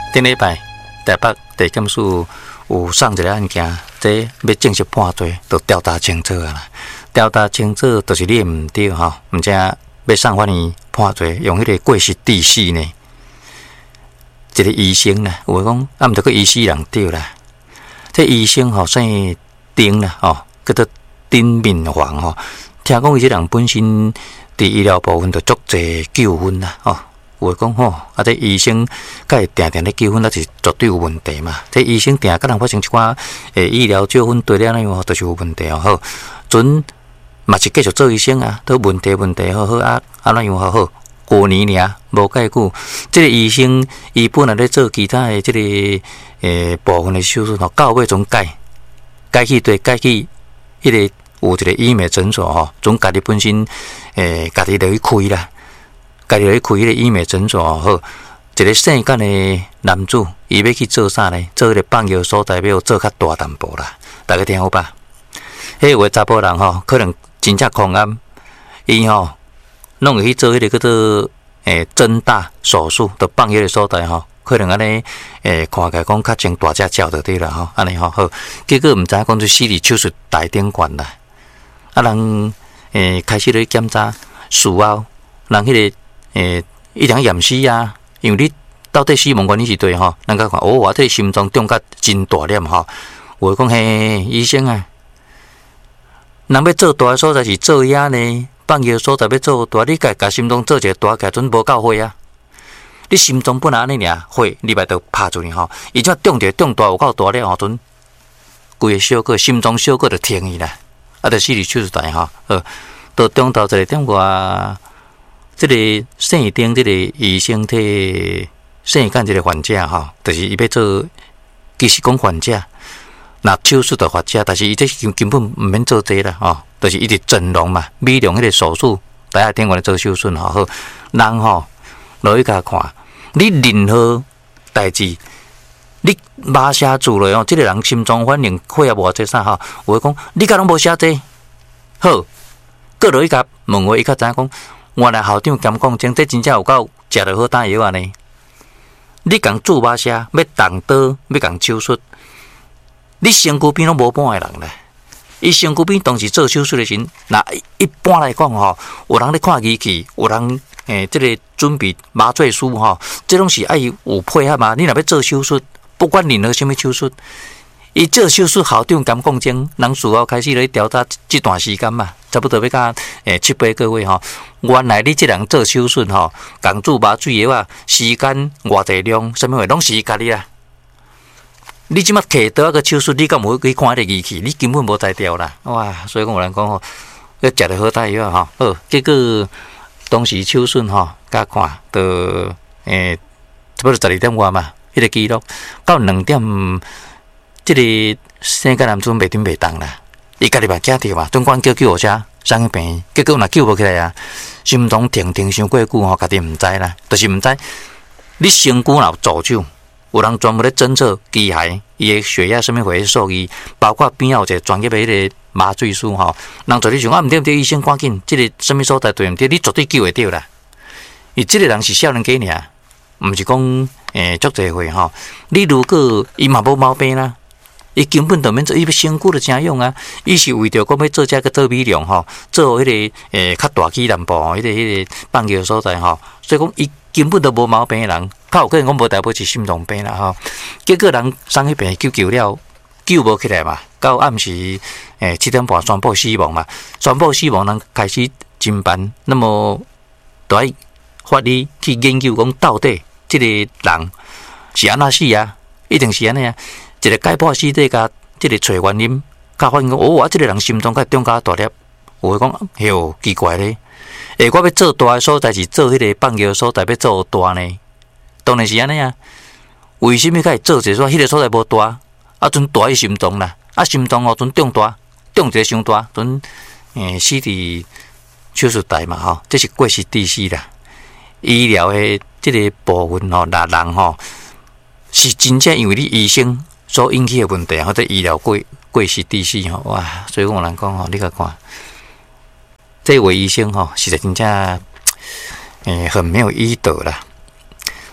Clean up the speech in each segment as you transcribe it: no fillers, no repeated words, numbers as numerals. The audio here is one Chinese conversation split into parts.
顶礼拜台北地检署有送一个案件，这要正式判罪，就调查清楚啊啦。调查清楚就是你唔对吼，毋则要送法院判罪，用迄个过失致死呢。一个医生啦，有诶讲啊，毋着个医死人对啦。这医生吼姓丁啦，吼叫做丁敏煌吼。听讲伊这人本身伫医疗部分就足侪纠纷啦，吼。有诶讲吼，啊，这医生甲伊定定咧纠纷，那是绝对有问题嘛。这医生定甲人发生一寡医疗纠纷，对了那样都是有问题哦。好，准嘛是继续做医生啊，都问题好好啊，那样好。过年尔无介久，这个医生伊本来咧做其他的这个部分的手术吼，到尾总改去迄个有一个医美诊所吼，总家己本身家己就去开啦，家己就去开迄个医美诊所吼。一个性感的男子，伊要去做啥呢？做迄个放药所在要做较大淡薄啦，大家听好吧？迄位查甫人吼，可能真正狂暗，伊吼。弄会去做迄个叫做增大手术，就放迄个所在吼，可能安尼看起来讲较像大只鸟就对啦吼，安尼吼好，结果毋知影讲就死伫手术台顶悬啦，啊人开始咧检查事后，人迄个一定验尸啊，因为你到底死亡原因是对吼，人家看我这心脏中甲真大粒吼，我讲嘿医生啊，人要做大的所在是做遐呢。放药所在要做大，你甲心脏做一个大起来，准无够血啊！你心脏本来安尼尔血，你咪就拍住你吼。伊只中大有够大了吼，准规个小个心脏小个就停去啦，啊，就死伫手术台吼。到中昼一个点外，这个姓丁这个医生替姓干这个患者吼，就是伊要做，其实讲患者。那手术就发者，但是伊这根本毋免做这啦，吼，就是一直整容嘛，美容迄个手术，大家听我咧做手术吼，好，人吼落去甲看，你任何代志，你马写住了哦，这个人心脏反应血也无这啥吼，有诶讲你甲拢无写这，好，过落去甲问话，伊较知影讲，原来校长兼讲真，这真正有够食着好打药安尼，你共注马写，要动刀，要共手术。你身躯边拢无半个人咧，伊身躯边当时做手术的时阵，那一般来讲吼，有人咧看仪器，有人这个准备麻醉书吼，这拢是爱有配合嘛。你若要做手术，不管任何什么手术，伊做手术校长敢讲真，人事后开始咧调查这段时间嘛，差不多要甲7-8个月吼。原来你这人做手术吼，共注麻醉药啊，时间偌济量，什么话拢是伊家己啦。你即马摕刀个手术，你敢无去看迄个仪器？你根本无才调啦，哇！所以讲有人讲吼，要食着好大药吼，好，结果当时手术吼，甲看到差不多12点外嘛，迄个记录到2点，即个生个男子袂顶袂动啦，伊家己嘛惊着嘛，总管叫救护车送去病院，结果若救无起来啊，心脏停伤过久吼，家己毋知啦，就是毋知你身躯若有助手。有人专门咧侦测机械，伊诶血压什么回数据，包括边有一个专业诶迄个麻醉师吼，人做你想毋对，医生赶紧，即个什么所在对毋对，你绝对救会着啦。伊即个人是少年家尔，毋是讲足侪岁吼。你如果伊嘛无毛病啦，伊根本就免做，伊要身躯就真勇啊。伊是为着讲要做这个做美容吼，做迄个较大气淡薄迄个放药所在吼，所以讲伊根本都无毛病诶人。较有可能讲无代表是心脏病啦吼，结果人送去病院救了，救无起来嘛。到暗时7点半宣布死亡嘛，宣布死亡人开始侦办，那么就爱法医去研究讲到底这个人是安怎死啊？一定是安尼啊？一个解剖尸体甲这个找原因，甲发现讲哦，这个人心脏甲中间大粒，有诶讲哟奇怪咧，我要做大诶所在是做迄个放药所在要做大呢？当然是安尼啊，为什么会做者说迄个所在无大，啊，阵大伊心脏啦，啊，心脏哦，阵中大，中一个伤大，阵死伫手术台嘛吼，这是过失致死啦。医疗的这个部分吼，那人吼是真正因为你医生所引起的问题，或者医疗过失致死吼，哇！所以有人讲吼，你甲看，这位医生吼，实在真正很没有医德啦。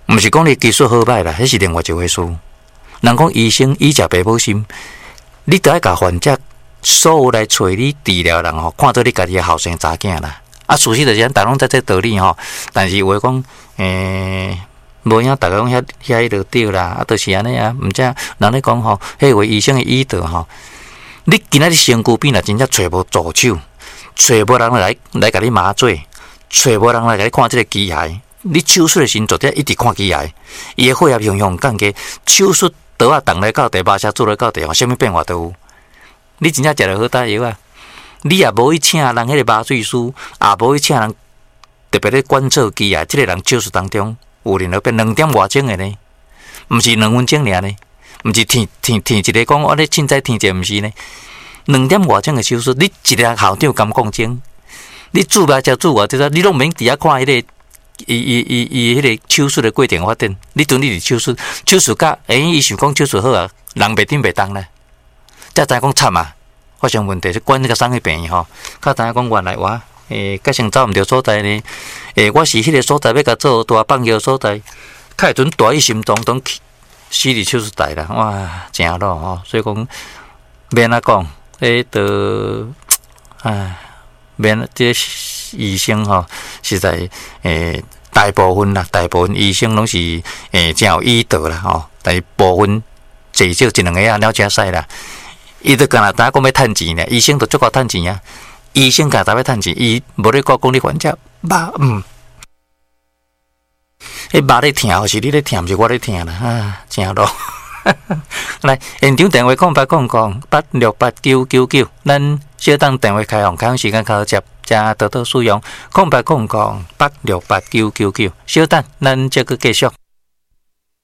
毋是讲你技术好歹啦，迄是另外一回事。人讲医生以食白保心，你得爱甲患者所有来找你治疗人吼，看到你家己的后生查囝啦。啊，事实就是咱逐拢知这道理吼，但是话讲无影逐个讲遐就对啦，啊，就是安尼啊，毋知人咧讲吼，迄位医生的医德吼，你今仔日身躯边若真正找无助手，找无人来甲你麻醉，找无人来甲你看即个机械，你手术的时阵，一直看机械，伊的血压雄雄降低，手术刀啊动来到第八下做来到第，啥物变化都有。你真正食着好大药啊！你也无去请人迄个麻醉师，也无去请人特别咧观测机械，即个人手术当中有然后变2点外钟的呢，毋是2分钟尔呢，毋是天一个讲我咧凊彩天一个，毋是呢，2点外钟的手术，你一个校长敢讲钟，你注吧才注我这个，你拢免伫遐看迄个。伊迄个手术的过程发展，你阵你手术甲伊想讲手术好啊，人袂顶袂动咧，才知讲惨啊，发生问题是管那个啥物病吼，较知影讲原来我甲先走毋着所在呢，我是迄个所在要甲做大放药所在，较会阵大意心动动去死伫手术台啦，哇，真咯吼，所以讲免啊讲，都免这医生吼，实在大部分医生拢是真有医德啦吼，但是部分至少1-2个啊了真使啦。伊都干那打讲要趁钱咧，医生都足够趁钱啊。医生干那要趁钱，伊无咧讲你患者迄肉咧疼，或是你咧疼，毋是我咧疼啦啊，真咯。来，现场电话0800868999，咱小等电话开放时间考接，加多多使用0800868999，小等咱再去继续。